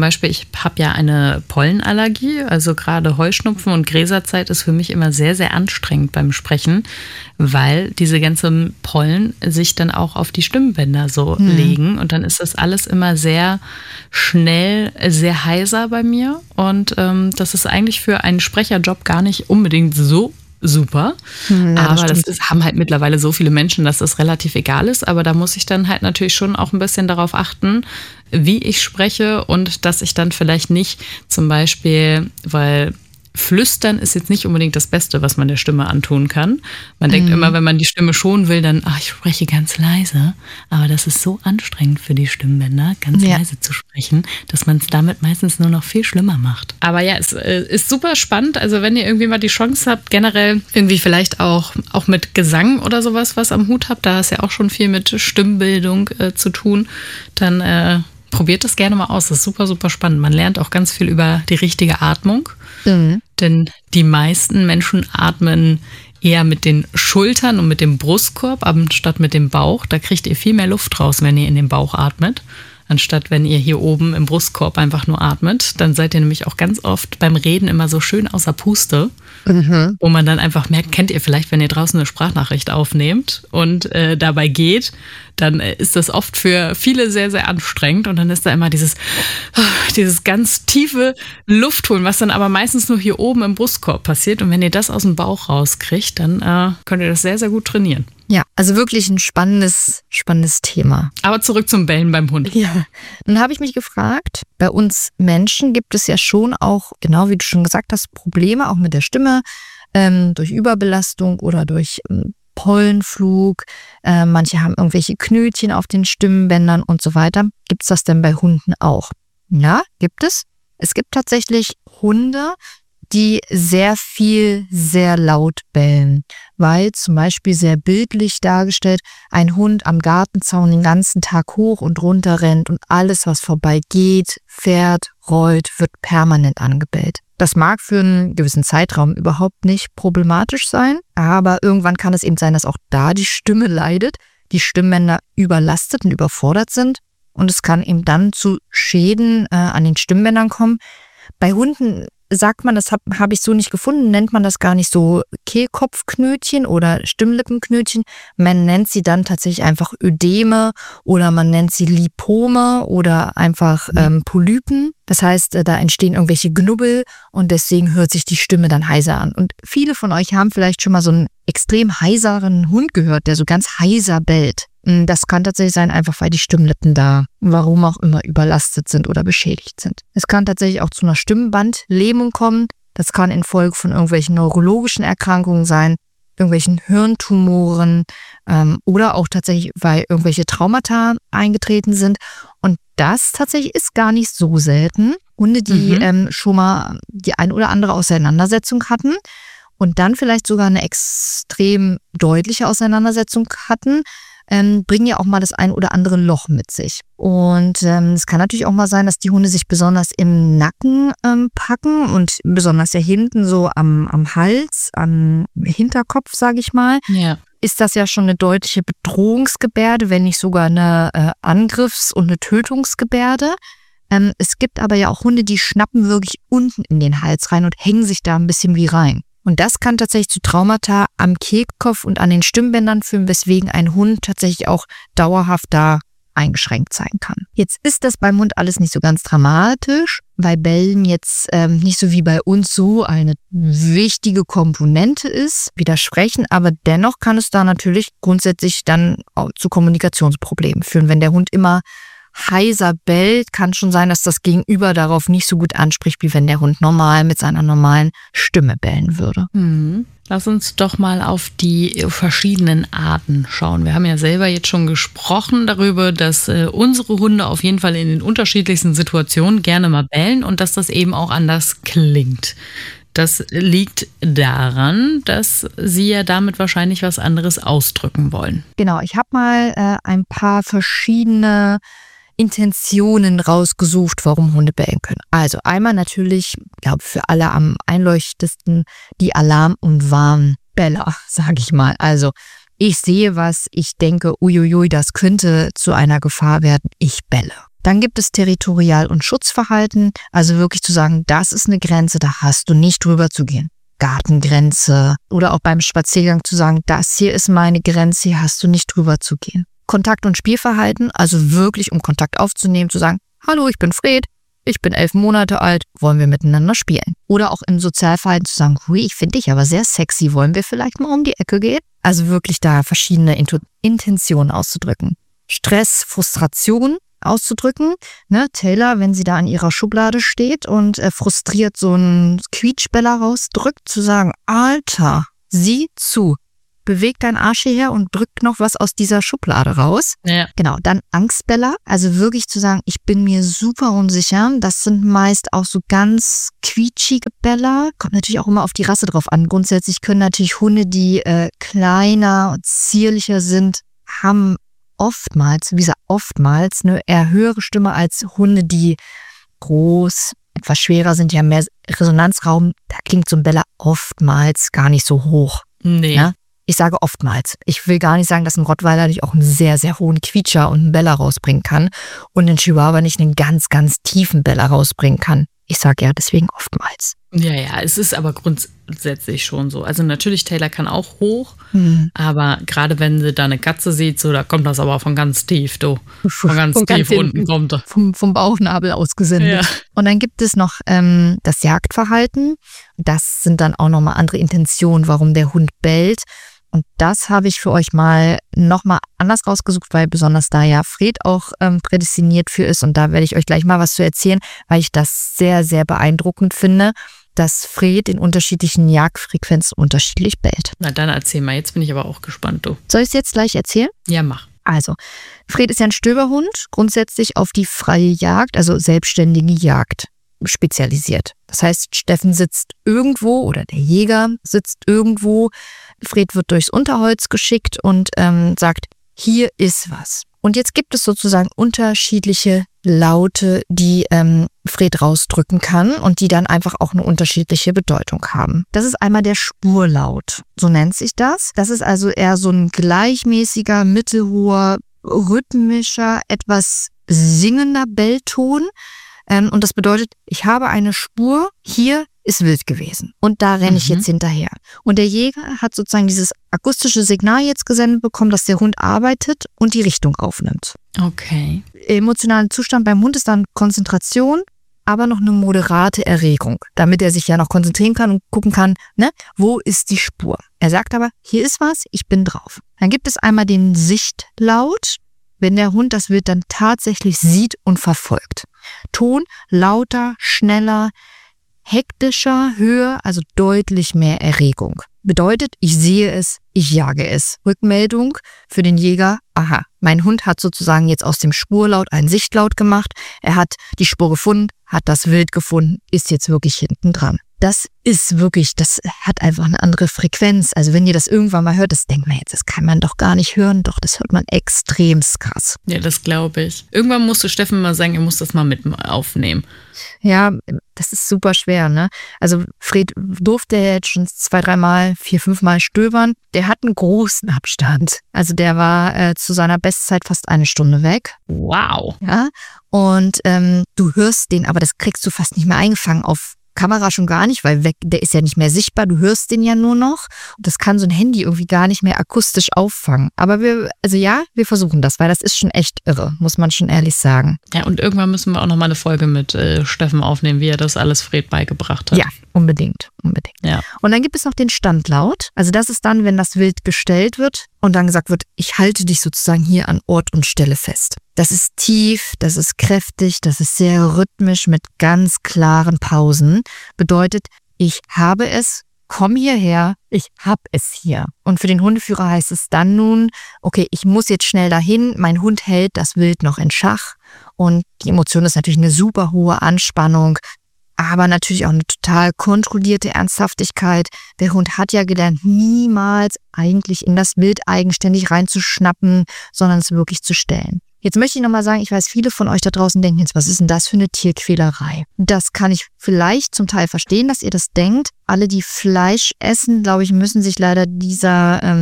habe ja eine Pollenallergie, also gerade Heuschnupfen und Gräserzeit ist für mich immer sehr, sehr anstrengend beim Sprechen, weil diese ganzen Pollen sich dann auch auf die Stimmbänder so mhm. legen und dann ist das alles immer sehr schnell, sehr heiser bei mir und ähm, das ist eigentlich für einen Sprecherjob gar nicht unbedingt so super, ja, das aber das ist, haben halt mittlerweile so viele Menschen, dass das relativ egal ist, aber da muss ich dann halt natürlich schon auch ein bisschen darauf achten, wie ich spreche und dass ich dann vielleicht nicht zum Beispiel, weil Flüstern ist jetzt nicht unbedingt das Beste, was man der Stimme antun kann. Man mhm. denkt immer, wenn man die Stimme schonen will, dann, ach, ich spreche ganz leise. Aber das ist so anstrengend für die Stimmbänder, ganz ja. leise zu sprechen, dass man es damit meistens nur noch viel schlimmer macht. Aber ja, es äh, ist super spannend. Also wenn ihr irgendwie mal die Chance habt, generell irgendwie vielleicht auch, auch mit Gesang oder sowas was am Hut habt, da ist ja auch schon viel mit Stimmbildung äh, zu tun, dann äh, probiert das gerne mal aus. Das ist super, super spannend. Man lernt auch ganz viel über die richtige Atmung. Mhm. Denn die meisten Menschen atmen eher mit den Schultern und mit dem Brustkorb, anstatt mit dem Bauch. Da kriegt ihr viel mehr Luft raus, wenn ihr in den Bauch atmet, anstatt wenn ihr hier oben im Brustkorb einfach nur atmet. Dann seid ihr nämlich auch ganz oft beim Reden immer so schön außer Puste, mhm. wo man dann einfach merkt, kennt ihr vielleicht, wenn ihr draußen eine Sprachnachricht aufnehmt und äh, dabei geht, dann ist das oft für viele sehr, sehr anstrengend und dann ist da immer dieses, dieses ganz tiefe Luftholen, was dann aber meistens nur hier oben im Brustkorb passiert und wenn ihr das aus dem Bauch rauskriegt, dann äh, könnt ihr das sehr, sehr gut trainieren. Ja, also wirklich ein spannendes, spannendes Thema. Aber zurück zum Bellen beim Hund. Ja, dann habe ich mich gefragt, bei uns Menschen gibt es ja schon auch, genau wie du schon gesagt hast, Probleme auch mit der Stimme, ähm, durch Überbelastung oder durch ähm, Pollenflug. Äh, manche haben irgendwelche Knötchen auf den Stimmbändern und so weiter. Gibt es das denn bei Hunden auch? Ja, gibt es. Es gibt tatsächlich Hunde, die sehr viel, sehr laut bellen, weil zum Beispiel sehr bildlich dargestellt ein Hund am Gartenzaun den ganzen Tag hoch und runter rennt und alles, was vorbeigeht, fährt, rollt, wird permanent angebellt. Das mag für einen gewissen Zeitraum überhaupt nicht problematisch sein, aber irgendwann kann es eben sein, dass auch da die Stimme leidet, die Stimmbänder überlastet und überfordert sind und es kann eben dann zu Schäden äh, an den Stimmbändern kommen. Bei Hunden sagt man, das habe hab ich so nicht gefunden, nennt man das gar nicht so Kehlkopfknötchen oder Stimmlippenknötchen. Man nennt sie dann tatsächlich einfach Ödeme oder man nennt sie Lipome oder einfach ähm, Polypen. Das heißt, da entstehen irgendwelche Knubbel und deswegen hört sich die Stimme dann heiser an. Und viele von euch haben vielleicht schon mal so einen extrem heiseren Hund gehört, der so ganz heiser bellt. Das kann tatsächlich sein, einfach weil die Stimmlippen da, warum auch immer, überlastet sind oder beschädigt sind. Es kann tatsächlich auch zu einer Stimmbandlähmung kommen. Das kann infolge von irgendwelchen neurologischen Erkrankungen sein, irgendwelchen Hirntumoren ähm, oder auch tatsächlich, weil irgendwelche Traumata eingetreten sind. Und das tatsächlich ist gar nicht so selten. Hunde, die mhm. ähm, schon mal die ein oder andere Auseinandersetzung hatten und dann vielleicht sogar eine extrem deutliche Auseinandersetzung hatten, Ähm, bringen ja auch mal das ein oder andere Loch mit sich. Und ähm, es kann natürlich auch mal sein, dass die Hunde sich besonders im Nacken ähm, packen und besonders ja hinten so am, am Hals, am Hinterkopf, sage ich mal. Ja. Ist das ja schon eine deutliche Bedrohungsgebärde, wenn nicht sogar eine äh, Angriffs- und eine Tötungsgebärde. Ähm, es gibt aber ja auch Hunde, die schnappen wirklich unten in den Hals rein und hängen sich da ein bisschen wie rein. Und das kann tatsächlich zu Traumata am Kehlkopf und an den Stimmbändern führen, weswegen ein Hund tatsächlich auch dauerhaft da eingeschränkt sein kann. Jetzt ist das beim Hund alles nicht so ganz dramatisch, weil Bellen jetzt ähm, nicht so wie bei uns so eine wichtige Komponente ist, widersprechen, aber dennoch kann es da natürlich grundsätzlich dann auch zu Kommunikationsproblemen führen. Wenn der Hund immer heiser bellt, kann schon sein, dass das Gegenüber darauf nicht so gut anspricht, wie wenn der Hund normal mit seiner normalen Stimme bellen würde. Mhm. Lass uns doch mal auf die verschiedenen Arten schauen. Wir haben ja selber jetzt schon gesprochen darüber, dass äh, unsere Hunde auf jeden Fall in den unterschiedlichsten Situationen gerne mal bellen und dass das eben auch anders klingt. Das liegt daran, dass sie ja damit wahrscheinlich was anderes ausdrücken wollen. Genau, ich habe mal äh, ein paar verschiedene Intentionen rausgesucht, warum Hunde bellen können. Also einmal natürlich, ich glaube für alle am einleuchtendsten, die Alarm- und Warnbeller, sage ich mal. Also ich sehe was, ich denke, uiuiui, das könnte zu einer Gefahr werden, ich belle. Dann gibt es Territorial- und Schutzverhalten, also wirklich zu sagen, das ist eine Grenze, da hast du nicht drüber zu gehen. Gartengrenze oder auch beim Spaziergang zu sagen, das hier ist meine Grenze, hier hast du nicht drüber zu gehen. Kontakt- und Spielverhalten, also wirklich um Kontakt aufzunehmen, zu sagen, hallo, ich bin Fred, ich bin elf Monate alt, wollen wir miteinander spielen? Oder auch im Sozialverhalten zu sagen, hui, ich finde dich aber sehr sexy, wollen wir vielleicht mal um die Ecke gehen? Also wirklich da verschiedene Intu- Intentionen auszudrücken. Stress, Frustration auszudrücken. Ne, Taylor, wenn sie da in ihrer Schublade steht und äh, frustriert so einen Quietschbella rausdrückt, zu sagen, Alter, sieh zu, beweg deinen Arsch hierher und drück noch was aus dieser Schublade raus. Ja. Genau, dann Angstbella, also wirklich zu sagen, ich bin mir super unsicher. Das sind meist auch so ganz quietschige Bella. Kommt natürlich auch immer auf die Rasse drauf an. Grundsätzlich können natürlich Hunde, die äh, kleiner und zierlicher sind, haben oftmals, wie gesagt, oftmals eine eher höhere Stimme als Hunde, die groß, etwas schwerer sind, die haben mehr Resonanzraum. Da klingt so ein Bella oftmals gar nicht so hoch. Nee. Ja? Ich sage oftmals. Ich will gar nicht sagen, dass ein Rottweiler nicht auch einen sehr, sehr hohen Quietscher und einen Bella rausbringen kann und ein Chihuahua nicht einen ganz, ganz tiefen Bella rausbringen kann. Ich sage ja deswegen oftmals. Ja, ja, es ist aber grundsätzlich schon so. Also natürlich, Taylor kann auch hoch, Hm. aber gerade wenn sie da eine Katze sieht, so, da kommt das aber von ganz tief, du. Von ganz Von ganz tief unten hinten. kommt er. Vom, vom Bauchnabel ausgesendet. Ja. Und dann gibt es noch ähm, das Jagdverhalten. Das sind dann auch nochmal andere Intentionen, warum der Hund bellt. Und das habe ich für euch mal nochmal anders rausgesucht, weil besonders da ja Fred auch ähm, prädestiniert für ist. Und da werde ich euch gleich mal was zu erzählen, weil ich das sehr, sehr beeindruckend finde, dass Fred in unterschiedlichen Jagdfrequenzen unterschiedlich bellt. Na dann erzähl mal, jetzt bin ich aber auch gespannt, du. Soll ich es jetzt gleich erzählen? Ja, mach. Also, Fred ist ja ein Stöberhund, grundsätzlich auf die freie Jagd, also selbstständige Jagd spezialisiert. Das heißt, Steffen sitzt irgendwo oder der Jäger sitzt irgendwo, Fred wird durchs Unterholz geschickt und ähm, sagt, hier ist was. Und jetzt gibt es sozusagen unterschiedliche Laute, die ähm, Fred rausdrücken kann und die dann einfach auch eine unterschiedliche Bedeutung haben. Das ist einmal der Spurlaut, so nennt sich das. Das ist also eher so ein gleichmäßiger, mittelhoher, rhythmischer, etwas singender Bellton. Ähm, und das bedeutet, ich habe eine Spur, hier ist wild gewesen. Und da renne ich Mhm. jetzt hinterher. Und der Jäger hat sozusagen dieses akustische Signal jetzt gesendet bekommen, dass der Hund arbeitet und die Richtung aufnimmt. Okay. Emotionalen Zustand beim Hund ist dann Konzentration, aber noch eine moderate Erregung, damit er sich ja noch konzentrieren kann und gucken kann, ne, wo ist die Spur. Er sagt aber, hier ist was, ich bin drauf. Dann gibt es einmal den Sichtlaut, wenn der Hund das Wild dann tatsächlich sieht und verfolgt. Ton lauter, schneller, hektischer, höher, also deutlich mehr Erregung. Bedeutet, ich sehe es, ich jage es. Rückmeldung für den Jäger, aha, mein Hund hat sozusagen jetzt aus dem Spurlaut einen Sichtlaut gemacht. Er hat die Spur gefunden, hat das Wild gefunden, ist jetzt wirklich hinten dran. Das ist wirklich, das hat einfach eine andere Frequenz. Also wenn ihr das irgendwann mal hört, das denkt man jetzt, das kann man doch gar nicht hören. Doch, das hört man extrem krass. Ja, das glaube ich. Irgendwann musste Steffen mal sagen, er muss das mal mit aufnehmen. Ja, das ist super schwer, ne? Also Fred durfte ja jetzt schon zwei, dreimal, vier, fünfmal stöbern. Der hat einen großen Abstand. Also der war äh, zu seiner Bestzeit fast eine Stunde weg. Wow. Ja, und ähm, du hörst den, aber das kriegst du fast nicht mehr eingefangen auf Kamera schon gar nicht, weil weg, der ist ja nicht mehr sichtbar, du hörst den ja nur noch. Und das kann so ein Handy irgendwie gar nicht mehr akustisch auffangen. Aber wir, also ja, wir versuchen das, weil das ist schon echt irre, muss man schon ehrlich sagen. Ja, und irgendwann müssen wir auch noch mal eine Folge mit äh, Steffen aufnehmen, wie er das alles Fred beigebracht hat. Ja, unbedingt, unbedingt. Ja. Und dann gibt es noch den Standlaut. Also das ist dann, wenn das Wild gestellt wird und dann gesagt wird, ich halte dich sozusagen hier an Ort und Stelle fest. Das ist tief, das ist kräftig, das ist sehr rhythmisch mit ganz klaren Pausen. Bedeutet, ich habe es, komm hierher, ich hab es hier. Und für den Hundeführer heißt es dann nun, okay, ich muss jetzt schnell dahin, mein Hund hält das Wild noch in Schach und die Emotion ist natürlich eine super hohe Anspannung, aber natürlich auch eine total kontrollierte Ernsthaftigkeit. Der Hund hat ja gelernt, niemals eigentlich in das Wild eigenständig reinzuschnappen, sondern es wirklich zu stellen. Jetzt möchte ich nochmal sagen, ich weiß, viele von euch da draußen denken jetzt, was ist denn das für eine Tierquälerei? Das kann ich vielleicht zum Teil verstehen, dass ihr das denkt. Alle, die Fleisch essen, glaube ich, müssen sich leider dieser ähm,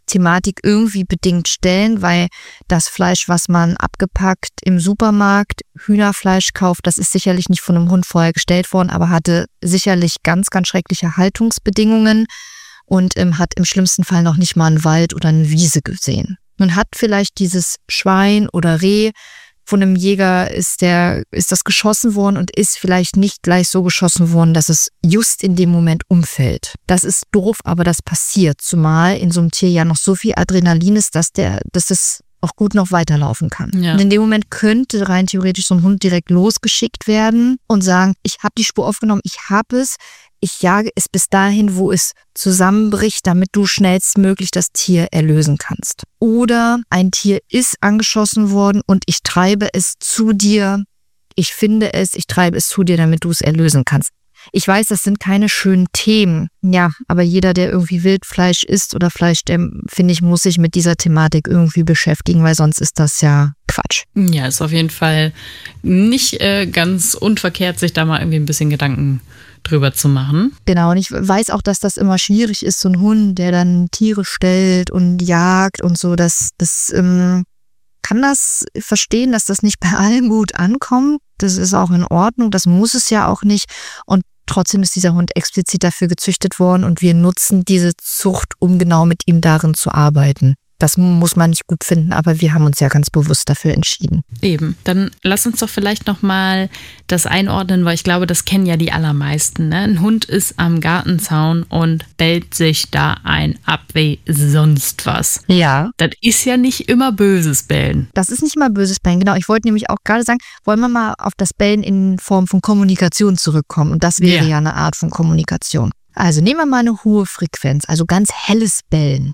Thematik irgendwie bedingt stellen, weil das Fleisch, was man abgepackt im Supermarkt, Hühnerfleisch kauft, das ist sicherlich nicht von einem Hund vorher gestellt worden, aber hatte sicherlich ganz, ganz schreckliche Haltungsbedingungen und ähm, hat im schlimmsten Fall noch nicht mal einen Wald oder eine Wiese gesehen. Man hat vielleicht dieses Schwein oder Reh, von einem Jäger ist der, ist das geschossen worden und ist vielleicht nicht gleich so geschossen worden, dass es just in dem Moment umfällt. Das ist doof, aber das passiert, zumal in so einem Tier ja noch so viel Adrenalin ist, dass der, dass es auch gut noch weiterlaufen kann. Ja. Und in dem Moment könnte rein theoretisch so ein Hund direkt losgeschickt werden und sagen, ich habe die Spur aufgenommen, ich habe es, ich jage es bis dahin, wo es zusammenbricht, damit du schnellstmöglich das Tier erlösen kannst. Oder ein Tier ist angeschossen worden und ich treibe es zu dir, ich finde es, ich treibe es zu dir, damit du es erlösen kannst. Ich weiß, das sind keine schönen Themen, ja, aber jeder, der irgendwie Wildfleisch isst oder Fleisch, der, finde ich, muss sich mit dieser Thematik irgendwie beschäftigen, weil sonst ist das ja Quatsch. Ja, ist auf jeden Fall nicht äh, ganz unverkehrt, sich da mal irgendwie ein bisschen Gedanken drüber zu machen. Genau, und ich weiß auch, dass das immer schwierig ist, so ein Hund, der dann Tiere stellt und jagt und so, das, das ähm, kann das verstehen, dass das nicht bei allen gut ankommt. Das ist auch in Ordnung, das muss es ja auch nicht. Und trotzdem ist dieser Hund explizit dafür gezüchtet worden und wir nutzen diese Zucht, um genau mit ihm darin zu arbeiten. Das muss man nicht gut finden, aber wir haben uns ja ganz bewusst dafür entschieden. Eben, dann lass uns doch vielleicht nochmal das einordnen, weil ich glaube, das kennen ja die allermeisten. Ne? Ein Hund ist am Gartenzaun und bellt sich da ein ab wie sonst was. Ja. Das ist ja nicht immer böses Bellen. Das ist nicht immer böses Bellen, genau. Ich wollte nämlich auch gerade sagen, wollen wir mal auf das Bellen in Form von Kommunikation zurückkommen. Und das wäre ja, ja eine Art von Kommunikation. Also nehmen wir mal eine hohe Frequenz, also ganz helles Bellen.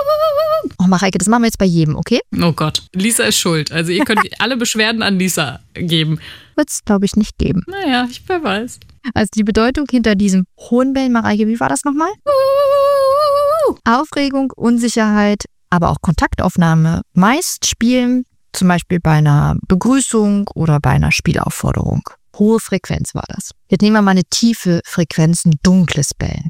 Oh, Mareike, das machen wir jetzt bei jedem, okay? Oh Gott, Lisa ist schuld. Also ihr könnt alle Beschwerden an Lisa geben. Wird es, glaube ich, nicht geben. Naja, ich wer weiß. Also die Bedeutung hinter diesem hohen Bellen, Mareike, wie war das nochmal? Aufregung, Unsicherheit, aber auch Kontaktaufnahme. Meist spielen, zum Beispiel bei einer Begrüßung oder bei einer Spielaufforderung. Hohe Frequenz war das. Jetzt nehmen wir mal eine tiefe Frequenz, ein dunkles Bellen.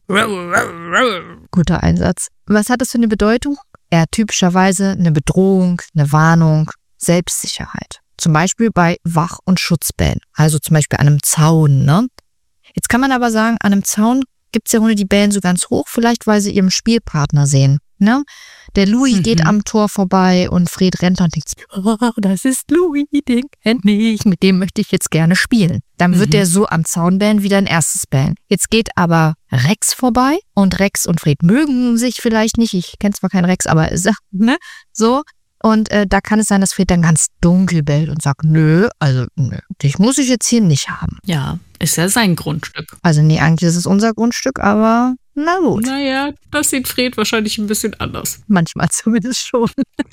Guter Einsatz. Was hat das für eine Bedeutung? Eher typischerweise eine Bedrohung, eine Warnung, Selbstsicherheit. Zum Beispiel bei Wach- und Schutzbellen, also zum Beispiel an einem Zaun. Ne? Jetzt kann man aber sagen, an einem Zaun gibt es ja Hunde, die bellen so ganz hoch, vielleicht weil sie ihren Spielpartner sehen. Ne? Der Louis mhm. geht am Tor vorbei und Fred rennt und denkt, oh, das ist Louis, den kenne ich, mit dem möchte ich jetzt gerne spielen. Dann wird mhm. der so am Zaun bellen, wieder ein erstes Bellen. Jetzt geht aber Rex vorbei und Rex und Fred mögen sich vielleicht nicht. Ich kenne zwar keinen Rex, aber ne, so. Und äh, da kann es sein, dass Fred dann ganz dunkel bellt und sagt, nö, also nö, dich muss ich jetzt hier nicht haben. Ja, ist ja sein Grundstück. Also nee, eigentlich ist es unser Grundstück, aber na gut. Naja, das sieht Fred wahrscheinlich ein bisschen anders. Manchmal zumindest schon.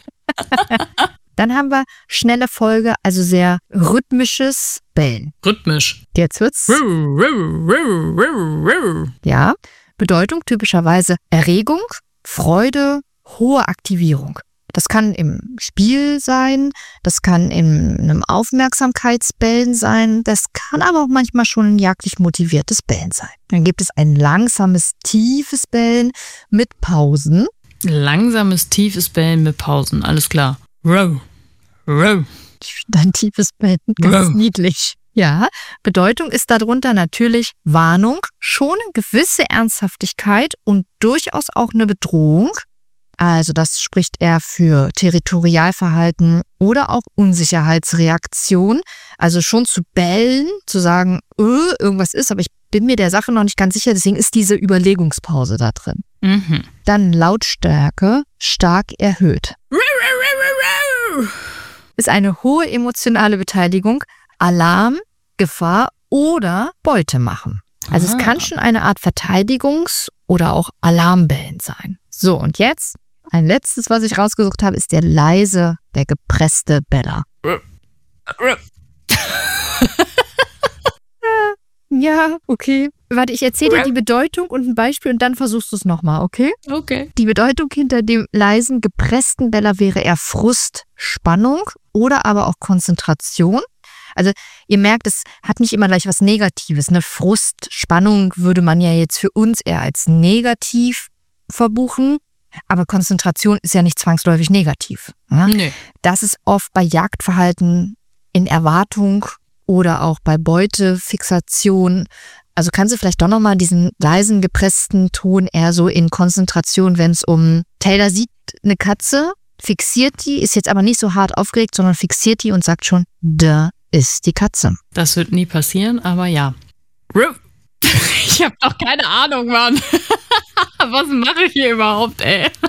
Dann haben wir schnelle Folge, also sehr rhythmisches Bellen. Rhythmisch. Jetzt wird's. Ja, Bedeutung typischerweise Erregung, Freude, hohe Aktivierung. Das kann im Spiel sein, das kann in einem Aufmerksamkeitsbellen sein, das kann aber auch manchmal schon ein jagdlich motiviertes Bellen sein. Dann gibt es ein langsames, tiefes Bellen mit Pausen. Langsames, tiefes Bellen mit Pausen, alles klar. Row, row. Ich finde ein tiefes Bellen ganz row. Niedlich. Ja, Bedeutung ist darunter natürlich Warnung, schon eine gewisse Ernsthaftigkeit und durchaus auch eine Bedrohung. Also das spricht eher für Territorialverhalten oder auch Unsicherheitsreaktion. Also schon zu bellen, zu sagen, öh, irgendwas ist, aber ich bin mir der Sache noch nicht ganz sicher. Deswegen ist diese Überlegungspause da drin. Mhm. Dann Lautstärke stark erhöht. Ist eine hohe emotionale Beteiligung, Alarm, Gefahr oder Beute machen. Also ah. es kann schon eine Art Verteidigungs- oder auch Alarmbellen sein. So, und jetzt ein letztes, was ich rausgesucht habe, ist der leise, der gepresste Beller. Ja, okay. Warte, ich erzähle dir die Bedeutung und ein Beispiel und dann versuchst du es nochmal, okay? Okay. Die Bedeutung hinter dem leisen, gepressten Beller wäre eher Frust, Spannung oder aber auch Konzentration. Also ihr merkt, es hat nicht immer gleich was Negatives. Ne? Frust, Spannung würde man ja jetzt für uns eher als negativ verbuchen. Aber Konzentration ist ja nicht zwangsläufig negativ. Ne? Nee. Das ist oft bei Jagdverhalten in Erwartung oder auch bei Beutefixation. Also kannst du vielleicht doch nochmal diesen leisen, gepressten Ton eher so in Konzentration, wenn es um Taylor sieht eine Katze, fixiert die, ist jetzt aber nicht so hart aufgeregt, sondern fixiert die und sagt schon, da ist die Katze. Das wird nie passieren, aber ja. Ich habe doch keine Ahnung, Mann. Was mache ich hier überhaupt, ey? Ich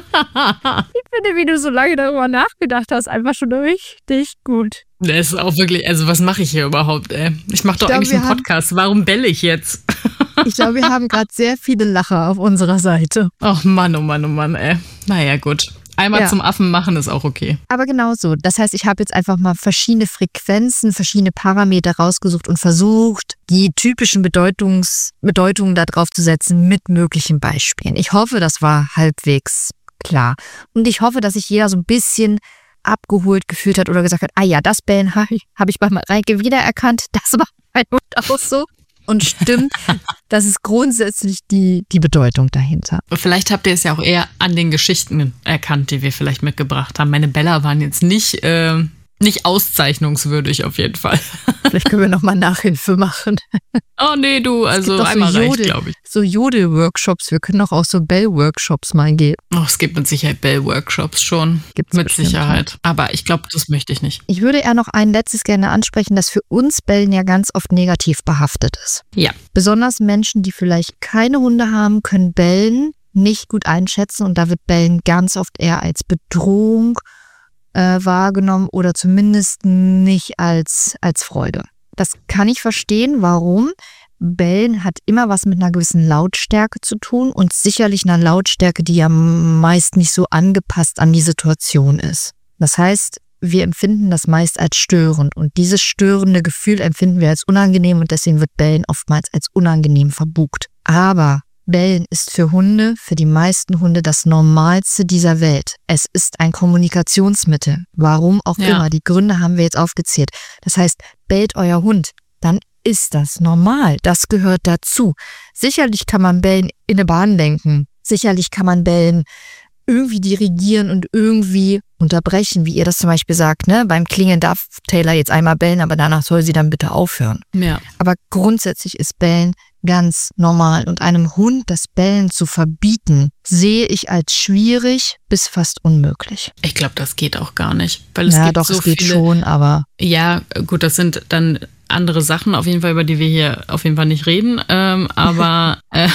finde, wie du so lange darüber nachgedacht hast, einfach schon richtig gut. Das ist auch wirklich, also was mache ich hier überhaupt, ey? Ich mache doch Ich glaub, eigentlich wir einen Podcast. Warum belle ich jetzt? Ich glaube, wir haben gerade sehr viele Lacher auf unserer Seite. Ach Mann, oh Mann, oh Mann, ey. Naja, gut. Einmal Ja. zum Affen machen ist auch okay. Aber genau so. Das heißt, ich habe jetzt einfach mal verschiedene Frequenzen, verschiedene Parameter rausgesucht und versucht, die typischen Bedeutungs Bedeutungen da drauf zu setzen mit möglichen Beispielen. Ich hoffe, das war halbwegs klar. Und ich hoffe, dass sich jeder so ein bisschen abgeholt gefühlt hat oder gesagt hat, ah ja, das Bellen habe ich, hab ich bei Mareike wiedererkannt, das war mein Hund auch so. Und stimmt, das ist grundsätzlich die, die Bedeutung dahinter. Vielleicht habt ihr es ja auch eher an den Geschichten erkannt, die wir vielleicht mitgebracht haben. Meine Bella waren jetzt nicht, äh, nicht auszeichnungswürdig auf jeden Fall. Vielleicht können wir nochmal Nachhilfe machen. Oh nee, du, also gibt doch so einmal reicht, Jodel- glaube ich. So Jodel-Workshops, wir können doch auch so Bell-Workshops mal gehen. Oh, es gibt mit Sicherheit Bell-Workshops schon. Gibt's mit bestimmt, Sicherheit. Aber ich glaube, das möchte ich nicht. Ich würde eher noch ein letztes gerne ansprechen, das für uns Bellen ja ganz oft negativ behaftet ist. Ja. Besonders Menschen, die vielleicht keine Hunde haben, können Bellen nicht gut einschätzen und da wird Bellen ganz oft eher als Bedrohung äh, wahrgenommen oder zumindest nicht als, als Freude. Das kann ich verstehen, warum. Bellen hat immer was mit einer gewissen Lautstärke zu tun und sicherlich einer Lautstärke, die ja meist nicht so angepasst an die Situation ist. Das heißt, wir empfinden das meist als störend und dieses störende Gefühl empfinden wir als unangenehm und deswegen wird Bellen oftmals als unangenehm verbucht. Aber Bellen ist für Hunde, für die meisten Hunde das Normalste dieser Welt. Es ist ein Kommunikationsmittel. Warum auch Ja. immer. Die Gründe haben wir jetzt aufgezählt. Das heißt, bellt euer Hund, dann ist das normal. Das gehört dazu. Sicherlich kann man Bellen in eine Bahn lenken. Sicherlich kann man Bellen irgendwie dirigieren und irgendwie unterbrechen, wie ihr das zum Beispiel sagt, ne? Beim Klingeln darf Taylor jetzt einmal bellen, aber danach soll sie dann bitte aufhören. Ja. Aber grundsätzlich ist Bellen ganz normal und einem Hund das Bellen zu verbieten, sehe ich als schwierig bis fast unmöglich. Ich glaube, das geht auch gar nicht. Weil es Ja, gibt doch, so es geht viele, schon, aber Ja, gut, das sind dann andere Sachen, auf jeden Fall, über die wir hier auf jeden Fall nicht reden. Ähm, aber äh,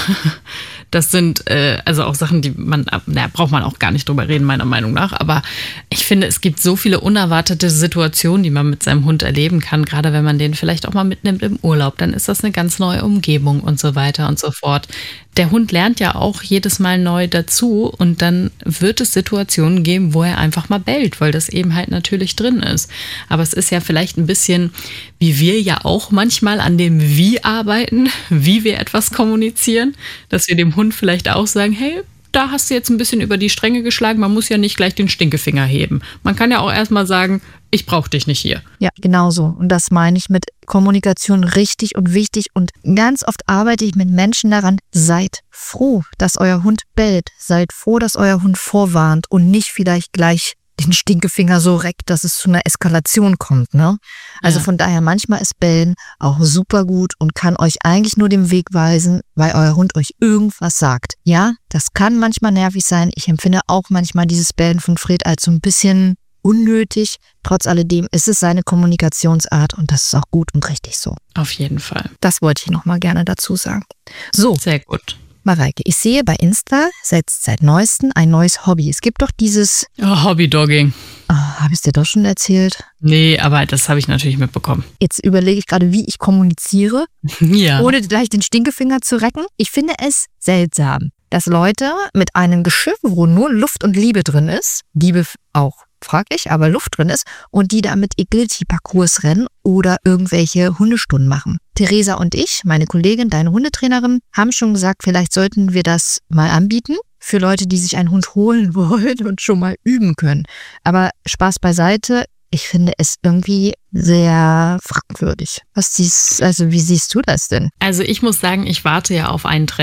das sind äh, also auch Sachen, die man, na, braucht man auch gar nicht drüber reden, meiner Meinung nach. Aber ich finde, es gibt so viele unerwartete Situationen, die man mit seinem Hund erleben kann, gerade wenn man den vielleicht auch mal mitnimmt im Urlaub. Dann ist das eine ganz neue Umgebung und so weiter und so fort. Der Hund lernt ja auch jedes Mal neu dazu und dann wird es Situationen geben, wo er einfach mal bellt, weil das eben halt natürlich drin ist. Aber es ist ja vielleicht ein bisschen, wie wir ja auch manchmal an dem Wie arbeiten, wie wir etwas kommunizieren, dass wir dem Hund vielleicht auch sagen, hey, da hast du jetzt ein bisschen über die Stränge geschlagen, man muss ja nicht gleich den Stinkefinger heben. Man kann ja auch erstmal sagen, ich brauche dich nicht hier. ja, genau so. Und das meine ich mit Kommunikation richtig und wichtig. Und ganz oft arbeite ich mit Menschen daran, seid froh, dass euer Hund bellt. Seid froh, dass euer Hund vorwarnt und nicht vielleicht gleich den Stinkefinger so reckt, dass es zu einer Eskalation kommt, ne? Also Ja. von daher, manchmal ist Bellen auch super gut und kann euch eigentlich nur den Weg weisen, weil euer Hund euch irgendwas sagt. Ja, das kann manchmal nervig sein. Ich empfinde auch manchmal dieses Bellen von Fred als so ein bisschen unnötig. Trotz alledem ist es seine Kommunikationsart und das ist auch gut und richtig so. Auf jeden Fall. Das wollte ich nochmal gerne dazu sagen. So, Sehr gut. Mareike, ich sehe bei Insta seit, seit neuestem ein neues Hobby. Es gibt doch dieses, Oh, Hobbydogging. ah, habe ich es dir doch schon erzählt? Nee, aber das habe ich natürlich mitbekommen. Jetzt überlege ich gerade, wie ich kommuniziere, Ja. ohne gleich den Stinkefinger zu recken. Ich finde es seltsam, dass Leute mit einem Geschirr, wo nur Luft und Liebe drin ist, Liebe auch fraglich, aber Luft drin ist, und die da mit Agility-Parcours rennen oder irgendwelche Hundestunden machen. Theresa und ich, meine Kollegin, deine Hundetrainerin, haben schon gesagt, vielleicht sollten wir das mal anbieten für Leute, die sich einen Hund holen wollen und schon mal üben können. Aber Spaß beiseite, ich finde es irgendwie sehr fragwürdig. Was siehst, also wie siehst du das denn? Also ich muss sagen, ich warte ja auf einen Trend.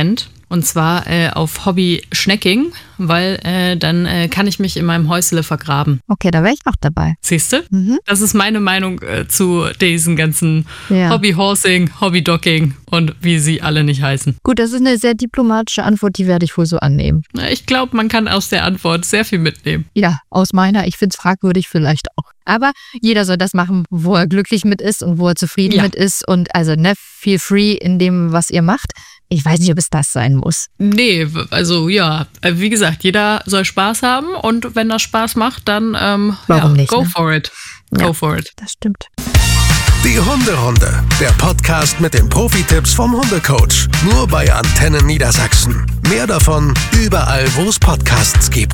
Und zwar äh, auf Hobby Schnecking, weil äh, dann äh, kann ich mich in meinem Häusle vergraben. Okay, da wäre ich auch dabei. Siehst du? Mhm. Das ist meine Meinung äh, zu diesen ganzen Ja. Hobby-Horsing, Hobby-Docking und wie sie alle nicht heißen. Gut, das ist eine sehr diplomatische Antwort, die werde ich wohl so annehmen. Na, Ich glaube, man kann aus der Antwort sehr viel mitnehmen. Ja, aus meiner, ich finde es fragwürdig vielleicht auch. Aber jeder soll das machen, wo er glücklich mit ist und wo er zufrieden Ja. mit ist. Und also, ne, feel free in dem, was ihr macht. Ich weiß nicht, ob es das sein muss. Nee, w- also ja, äh, wie gesagt, jeder soll Spaß haben und wenn das Spaß macht, dann ähm, Warum ja, nicht, go ne? for it. Go Ja. for it. Das stimmt. Die Hunderunde, der Podcast mit den Profi-Tipps vom Hundecoach. Nur bei Antennen Niedersachsen. Mehr davon überall, wo es Podcasts gibt.